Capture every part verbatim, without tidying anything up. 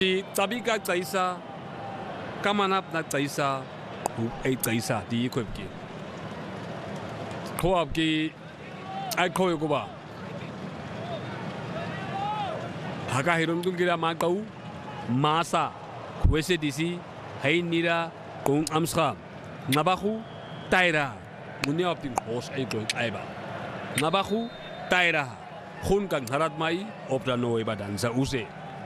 Tabika Taisa, Kamanap na Taisa, who ate Taisa, the equipki. Koapki, I call you Goba. Hakahirum Dungira Makau, Masa, Wese Disi, Hay Nira, Kung Amsra, Nabahu, Taira, Muniopin Horse Equal Aiba. Nabahu, Taira, Hunkan Haratmai, Opera Noeba Danza Use.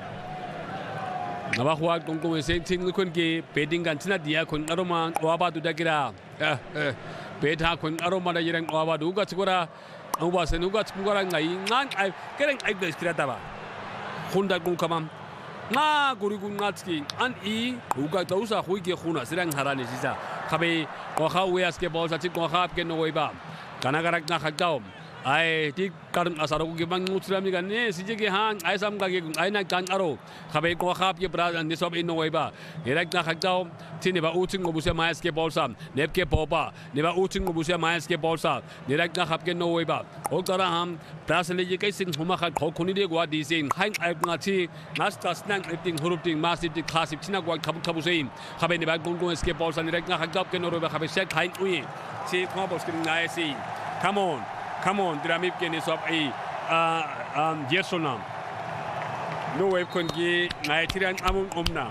Nabahuat kung kung ese ting kun ke peding kan sina dia kun aroma waba tu dakira eh eh pedha kun aroma da yerang waba du ga chukura uba se nuga chukura ngai ngan ai kereng ai bes kirata ba hunda kung kamam nga guri kun ngatski an i uga tausa hui ke khuna sirang harani sisa khabe ko kha weas ke bol sa chi ko kha ke noi ba kana garak na khajau ai ti karun asaro ke bang muslim kan ne sije ke hang ai sam ka ke ai na kan aro khabe ko khap ke bra ni sob in noi ba direct na khajau ti ne ba uting ngo busia mais ke bol sam nep ke popa ne ba uting ngo busia mais ke bol sam direct na khap ke noi ba o tara ham brasile je kai sing huma kha kho khuni de gwa di sing hang ai nga chi nas tas nang eting huruting masip ti khasip china gwa khabu khabu sein khabe ne ba gong gong ke bol sam direct na khajau ke noi ba khabe sek khain ui chi kho bos ke ngai si come on Come on, Dramip can is of a um Yersonam. No way can ge Nigerian Amon Omna.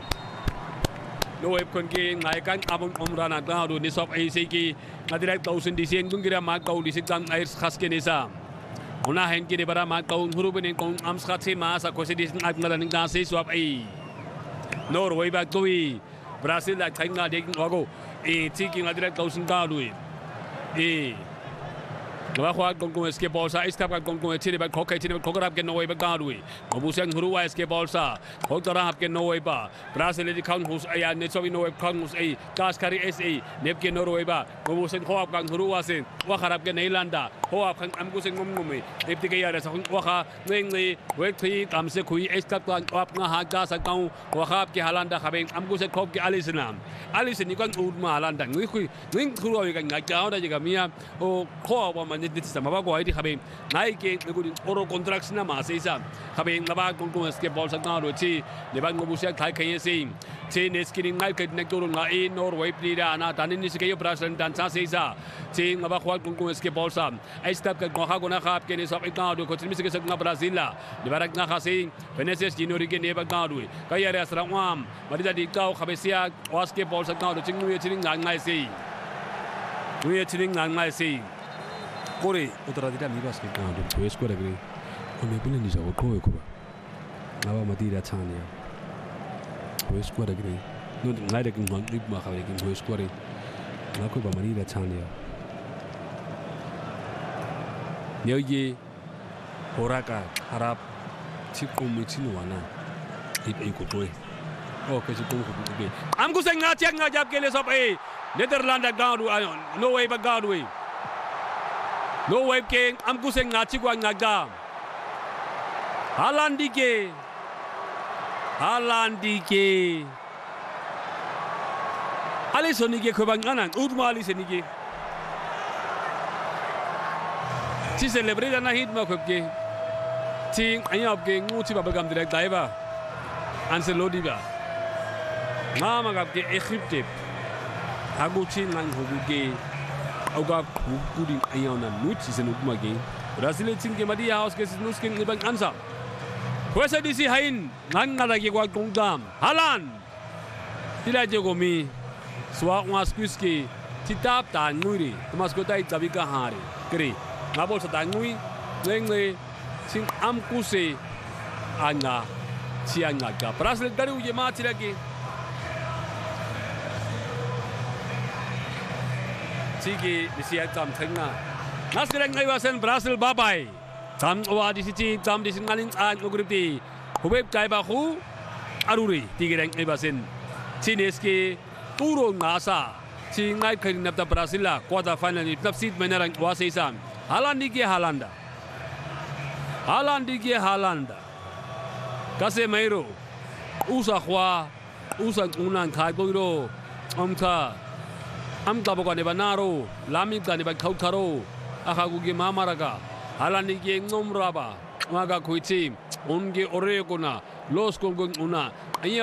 No way can ge Naikan Amon Omrana down to this of a Siki, a direct thousand design Gungira Mako, this is done as Haskenisa. Ona Henki de Baramako, Ruben and Kong Amskati Masa, Cosidis and Admiral Dances of a Norway back to we. Brazil like China taking Ogo, a taking a direct thousand Gardui. A Nabahuat Gongo escape balsa, Estapa Gongo, Chiliba, Coca, Coca, get no way but Gardui. Obusan Hurua escape balsa, Hotarap get no way bar. Brazil count whose a Netsovi no Congus a, Gascari S A, Nepke Norweba, Obusan Hoap Gang Huruasin, Wakarap get Nailanda, Hoap Amgusin Mumumi, Neptica, Waka, namely, Wekti, Amsekui, Estapa, Opna, Gasa Town, Wakap Halanda having Amgusa Kopki Alisanam. Alison, you can't old Malanda, Link through you can get out of Yagamia or Coa. This is a Mabago, having Nike, the good oral contracts in Masisa, having Nabago escape balls at Naruchi, the Bango Busia, Kai Chain is killing Nike Nectoruna in Norway, Plida, and Tanisca President and Sasa, Chain Nabago escape balls. I stepped at Mohagona Hapkins of Ecuador, because Miss Brazilla, the Baraknaha saying, Veneces, Ginorican Neva Gardui, Kayaras Ramam, Marida di Kau, Habesia, Wascape balls at Gardui, we are chilling on my sea. We are chilling on my sea. Kore otra dira mi basket na do pues kore gre o me pele ni sa ko ko ba aba matira chania pues kore gre no ngai de kin hon dik ma kha kin pues kore na ko ba marira chania nyo ye horaka harap chi ko mi chi no wana it ai ko toy o ke chi ko ko be am ko sang na chak na jap ke le sop e Netherlands garu no way ba garu No wave king, I'm going to go to Halandike. Halandike. Alisonike Kobanganan, Udma Alisonike. She celebrated a hit Mokoke. Ting, I am getting Utiba become direct diver. Anselodiba. Mama got the Egyptip. Haguchin and Hoguge. Oga Kudin Ayana Nuch is an Ukmagi. Brazilian Madia House gets Nuskin Liban answer. Where's a D C Hain? Nangaki Wagundam. Halan! Did I go me? Swat was Kuski, Titap Tanuri, Tomascota Tabika Hari, Gri, Nabos Tangui, Langley, Sing Amkuse, Anga, Chianga, Brazil Daru Yamatiraki. Sigi, the Siatam Tena. Naskerang I was in Brazil Babai. Some of the city, some disingalin and Ugripi. Who web Kaibahu? Aruri, Tigerang Ebasin. Chineski, Turo Nasa. Seeing night cutting up the Brazilla, quarter finally, Tapsit Menerang Wasisan. Halandiki Halanda. Halandiki Halanda. Casemiro. Usa Hua. Usa Unan Kaiburo. Omka. Am Taboga Nebanaro, Lamika Neban Kaukaro, Ahagugi Mamaraga, Halaniki Nomraba, Maga Kuichi, Ungi Oregona, los kong una